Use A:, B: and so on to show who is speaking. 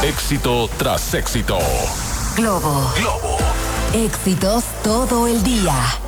A: Éxito tras éxito.
B: Globo. Éxitos todo el día.